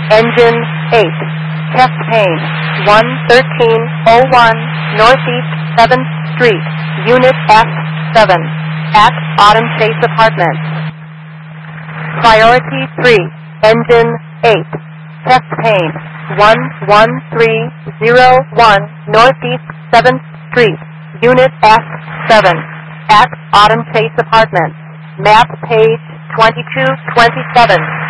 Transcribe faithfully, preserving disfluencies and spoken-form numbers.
Engine eight. Chest pain. one thirteen oh one Northeast seventh Street, Unit F seven, at Autumn Chase Apartments. Priority three. Engine eight. Chest pain. one one three oh one Northeast seventh Street, Unit F seven, at Autumn Chase Apartments. Map page twenty-two twenty-seven.